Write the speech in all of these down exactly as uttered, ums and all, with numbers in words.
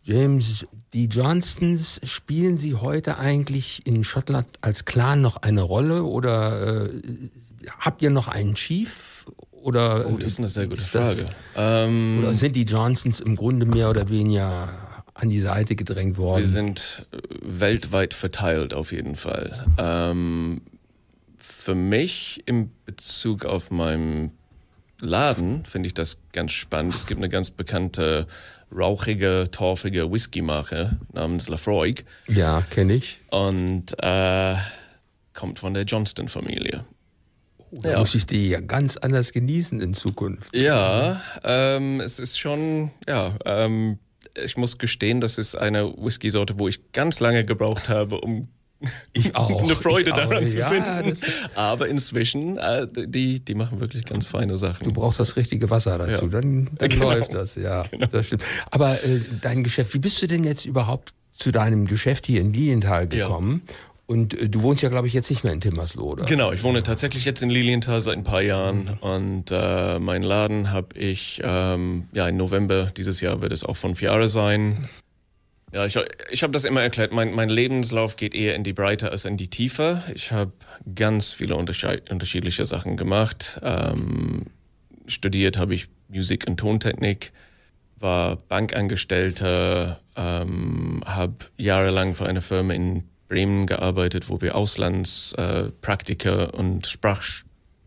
James, die Johnstons, spielen sie heute eigentlich in Schottland als Clan noch eine Rolle oder äh, habt ihr noch einen Chief? Oder, oh, das ist eine sehr gute ist das, Frage. Ähm, oder sind die Johnsons im Grunde mehr oder weniger an die Seite gedrängt worden? Wir sind weltweit verteilt auf jeden Fall. Ähm, für mich in Bezug auf meinen Laden finde ich das ganz spannend. Es gibt eine ganz bekannte rauchige, torfige Whisky-Marke namens Lafroig. Ja, kenne ich. Und äh, kommt von der Johnston-Familie. Oh, da ja. muss ich die ja ganz anders genießen in Zukunft. Ja, ähm, es ist schon, ja, ähm, ich muss gestehen, das ist eine Whisky-Sorte, wo ich ganz lange gebraucht habe, um ich auch, eine Freude ich daran auch. zu ja, finden. Das ist Aber inzwischen, äh, die, die machen wirklich ganz feine Sachen. Du brauchst das richtige Wasser dazu, ja. dann, dann genau. läuft das, ja. Genau. Das stimmt. Aber äh, dein Geschäft, wie bist du denn jetzt überhaupt zu deinem Geschäft hier in Lilienthal gekommen? Ja. Und äh, du wohnst ja, glaube ich, jetzt nicht mehr in Timmersloh, oder? Genau, ich wohne tatsächlich jetzt in Lilienthal seit ein paar Jahren. Mhm. Und äh, meinen Laden habe ich, ähm, ja, im November dieses Jahr wird es auch fünf Jahre sein. Ja, ich, ich habe das immer erklärt, mein, mein Lebenslauf geht eher in die Breite als in die Tiefe. Ich habe ganz viele unterschied- unterschiedliche Sachen gemacht. Ähm, studiert habe ich Musik- und Tontechnik, war Bankangestellter, ähm, habe jahrelang für eine Firma in Bremen gearbeitet, wo wir Auslandspraktika äh, und Sprach,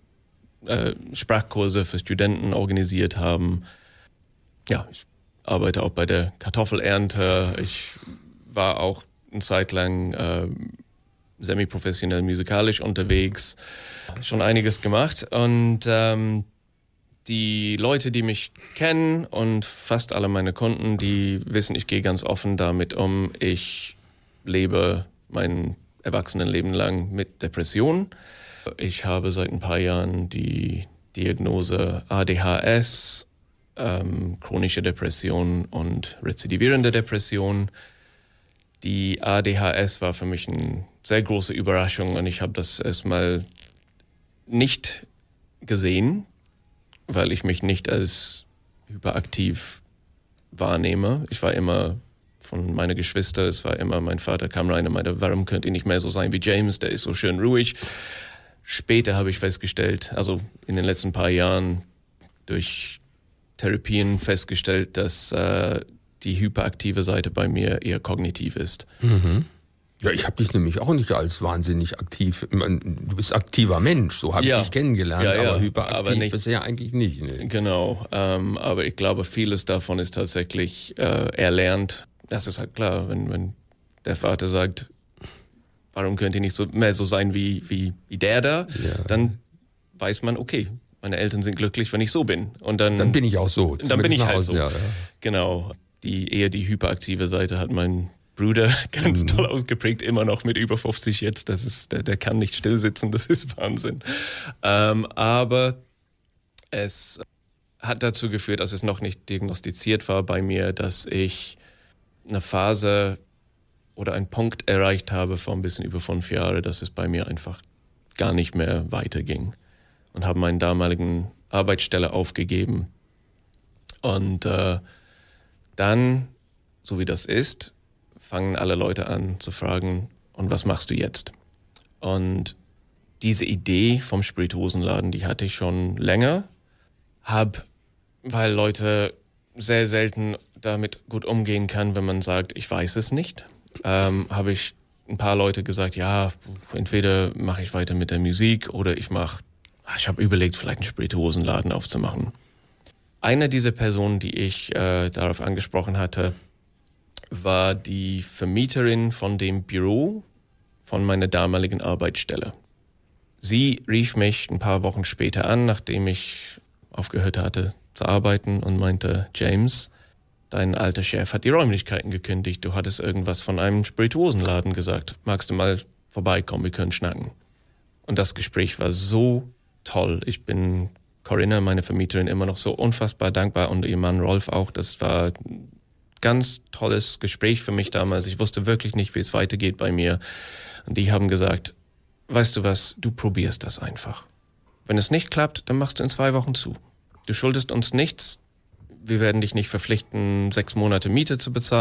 äh, Sprachkurse für Studenten organisiert haben. Ja, ich arbeite auch bei der Kartoffelernte. Ich war auch eine Zeit lang äh, semi-professionell musikalisch unterwegs. Schon einiges gemacht. Und ähm, die Leute, die mich kennen und fast alle meine Kunden, die wissen, ich gehe ganz offen damit um. Ich lebe mein Erwachsenenleben lang mit Depressionen. Ich habe seit ein paar Jahren die Diagnose A D H S, Ähm, chronische Depression und rezidivierende Depression. Die A D H S war für mich eine sehr große Überraschung und ich habe das erstmal nicht gesehen, weil ich mich nicht als hyperaktiv wahrnehme. Ich war immer von meinen Geschwistern, es war immer, mein Vater kam rein und meinte, warum könnt ihr nicht mehr so sein wie James, der ist so schön ruhig. Später habe ich festgestellt, also in den letzten paar Jahren durch Therapien festgestellt, dass äh, die hyperaktive Seite bei mir eher kognitiv ist. Mhm. Ja, ich habe dich nämlich auch nicht als wahnsinnig aktiv, du bist aktiver Mensch, so habe ja. ich dich kennengelernt, ja, ja. aber hyperaktiv aber nicht, bisher eigentlich nicht. Ne? Genau, ähm, aber ich glaube, vieles davon ist tatsächlich äh, erlernt. Das ist halt klar, wenn, wenn der Vater sagt, warum könnt ihr nicht so, mehr so sein wie, wie, wie der da, ja. dann weiß man, okay, meine Eltern sind glücklich, wenn ich so bin. Und dann, dann bin ich auch so. Dann bin ich halt so. Ja, ja. Genau. Die eher die hyperaktive Seite hat mein Bruder ganz mhm. toll ausgeprägt, immer noch mit über fünfzig jetzt. Das ist, der, der kann nicht still sitzen, das ist Wahnsinn. Ähm, aber es hat dazu geführt, dass es noch nicht diagnostiziert war bei mir, dass ich eine Phase oder einen Punkt erreicht habe vor ein bisschen über fünf Jahren, dass es bei mir einfach gar nicht mehr weiterging. Und habe meinen damaligen Arbeitsstelle aufgegeben. Und äh, dann, so wie das ist, fangen alle Leute an zu fragen, und was machst du jetzt? Und diese Idee vom Spirituosenladen, die hatte ich schon länger. Hab, weil Leute sehr selten damit gut umgehen kann, wenn man sagt, ich weiß es nicht, ähm, habe ich ein paar Leute gesagt, ja, entweder mache ich weiter mit der Musik oder ich mache Ich habe überlegt, vielleicht einen Spirituosenladen aufzumachen. Eine dieser Personen, die ich äh, darauf angesprochen hatte, war die Vermieterin von dem Büro von meiner damaligen Arbeitsstelle. Sie rief mich ein paar Wochen später an, nachdem ich aufgehört hatte zu arbeiten und meinte, James, dein alter Chef hat die Räumlichkeiten gekündigt. Du hattest irgendwas von einem Spirituosenladen gesagt. Magst du mal vorbeikommen, wir können schnacken. Und das Gespräch war so toll. Ich bin Corinna, meine Vermieterin, immer noch so unfassbar dankbar und ihr Mann Rolf auch. Das war ein ganz tolles Gespräch für mich damals. Ich wusste wirklich nicht, wie es weitergeht bei mir. Und die haben gesagt, weißt du was, du probierst das einfach. Wenn es nicht klappt, dann machst du in zwei Wochen zu. Du schuldest uns nichts. Wir werden dich nicht verpflichten, sechs Monate Miete zu bezahlen.